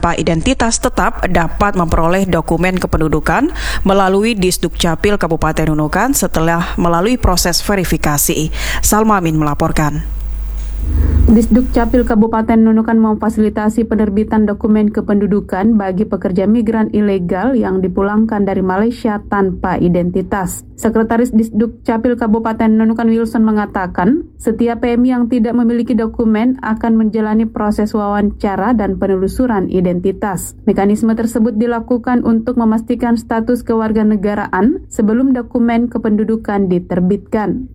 tanpa identitas tetap dapat memperoleh dokumen kependudukan melalui Disdukcapil Kabupaten Nunukan setelah melalui proses verifikasi. Salma Amin melaporkan. Disdukcapil Kabupaten Nunukan memfasilitasi penerbitan dokumen kependudukan bagi pekerja migran ilegal yang dipulangkan dari Malaysia tanpa identitas. Sekretaris Disdukcapil Kabupaten Nunukan Wilson mengatakan, setiap PMI yang tidak memiliki dokumen akan menjalani proses wawancara dan penelusuran identitas. Mekanisme tersebut dilakukan untuk memastikan status kewarganegaraan sebelum dokumen kependudukan diterbitkan.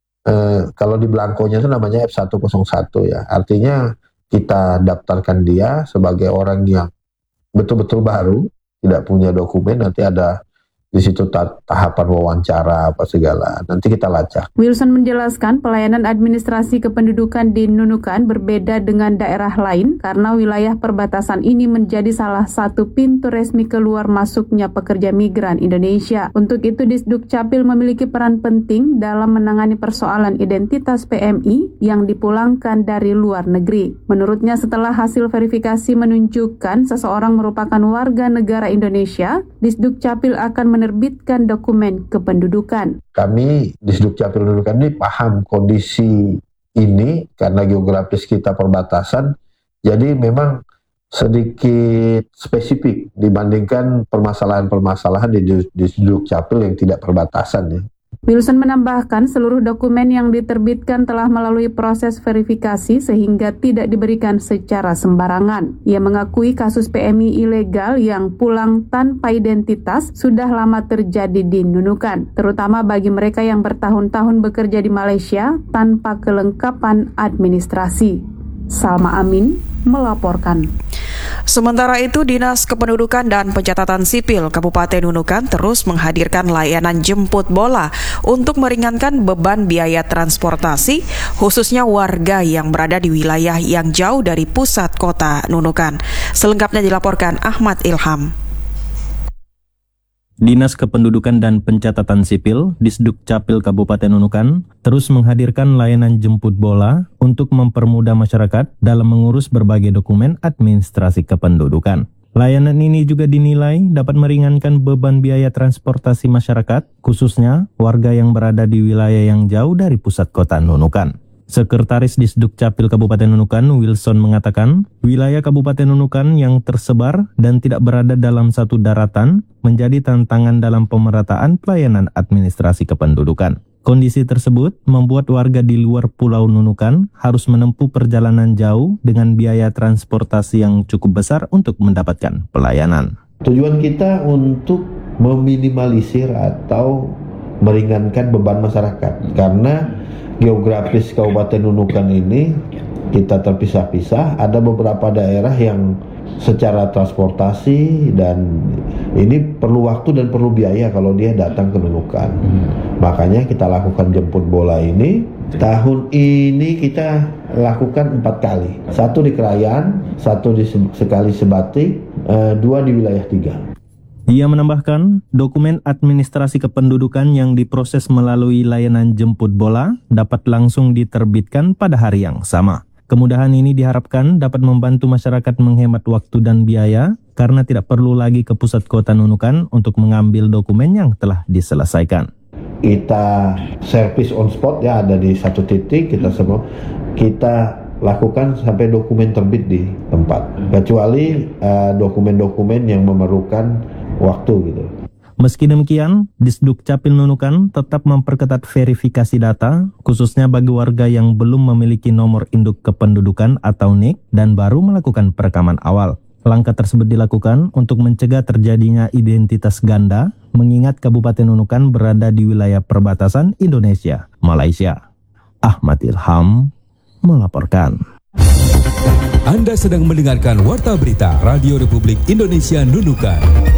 Kalau di belangkonya itu namanya F101 ya, artinya kita daftarkan dia sebagai orang yang betul-betul baru, tidak punya dokumen, nanti ada di situ tahapan wawancara apa segala, nanti kita lacak. Wilson menjelaskan pelayanan administrasi kependudukan di Nunukan berbeda dengan daerah lain karena wilayah perbatasan ini menjadi salah satu pintu resmi keluar masuknya pekerja migran Indonesia. Untuk itu Disdukcapil memiliki peran penting dalam menangani persoalan identitas PMI yang dipulangkan dari luar negeri. Menurutnya setelah hasil verifikasi menunjukkan seseorang merupakan warga negara Indonesia, Disdukcapil akan menerbitkan dokumen kependudukan. Kami di Disdukcapil Nunukan ini paham kondisi ini karena geografis kita perbatasan, jadi memang sedikit spesifik dibandingkan permasalahan-permasalahan di Disdukcapil yang tidak perbatasan ya. Wilson menambahkan seluruh dokumen yang diterbitkan telah melalui proses verifikasi sehingga tidak diberikan secara sembarangan. Ia mengakui kasus PMI ilegal yang pulang tanpa identitas sudah lama terjadi di Nunukan, terutama bagi mereka yang bertahun-tahun bekerja di Malaysia tanpa kelengkapan administrasi. Salma Amin melaporkan. Sementara itu, Dinas Kependudukan dan Pencatatan Sipil Kabupaten Nunukan terus menghadirkan layanan jemput bola untuk meringankan beban biaya transportasi, khususnya warga yang berada di wilayah yang jauh dari pusat kota Nunukan. Selengkapnya dilaporkan Ahmad Ilham. Dinas Kependudukan dan Pencatatan Sipil Disdukcapil Kabupaten Nunukan terus menghadirkan layanan jemput bola untuk mempermudah masyarakat dalam mengurus berbagai dokumen administrasi kependudukan. Layanan ini juga dinilai dapat meringankan beban biaya transportasi masyarakat, khususnya warga yang berada di wilayah yang jauh dari pusat kota Nunukan. Sekretaris Disdukcapil Kabupaten Nunukan, Wilson mengatakan, wilayah Kabupaten Nunukan yang tersebar dan tidak berada dalam satu daratan menjadi tantangan dalam pemerataan pelayanan administrasi kependudukan. Kondisi tersebut membuat warga di luar Pulau Nunukan harus menempuh perjalanan jauh dengan biaya transportasi yang cukup besar untuk mendapatkan pelayanan. Tujuan kita untuk meminimalisir atau meringankan beban masyarakat karena geografis Kabupaten Nunukan ini kita terpisah-pisah, ada beberapa daerah yang secara transportasi dan ini perlu waktu dan perlu biaya kalau dia datang ke Nunukan. Makanya kita lakukan jemput bola ini. Tahun ini kita lakukan 4 kali. 1 di Krayan, 1 di Sekali Sebatik, 2 di wilayah 3. Ia menambahkan, dokumen administrasi kependudukan yang diproses melalui layanan jemput bola dapat langsung diterbitkan pada hari yang sama. Kemudahan ini diharapkan dapat membantu masyarakat menghemat waktu dan biaya karena tidak perlu lagi ke pusat kota Nunukan untuk mengambil dokumen yang telah diselesaikan. Kita servis on spot ya, ada di satu titik, kita lakukan sampai dokumen terbit di tempat. Kecuali dokumen-dokumen yang memerlukan waktu gitu. Meski demikian, Disdukcapil Nunukan tetap memperketat verifikasi data, khususnya bagi warga yang belum memiliki nomor induk kependudukan atau NIK dan baru melakukan perekaman awal. Langkah tersebut dilakukan untuk mencegah terjadinya identitas ganda, mengingat Kabupaten Nunukan berada di wilayah perbatasan Indonesia, Malaysia. Ahmad Ilham melaporkan. Anda sedang mendengarkan Warta Berita Radio Republik Indonesia Nunukan.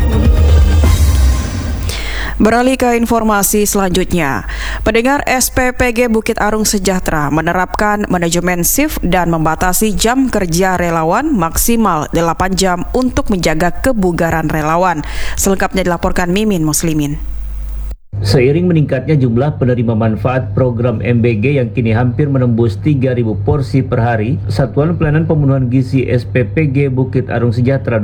Beralih ke informasi selanjutnya, pendengar, SPPG Bukit Arung Sejahtera menerapkan manajemen shift dan membatasi jam kerja relawan maksimal 8 jam untuk menjaga kebugaran relawan. Selengkapnya dilaporkan Mimin Muslimin. Seiring meningkatnya jumlah penerima manfaat program MBG yang kini hampir menembus 3.000 porsi per hari, Satuan Pelayanan Pemenuhan Gizi SPPG Bukit Arung Sejahtera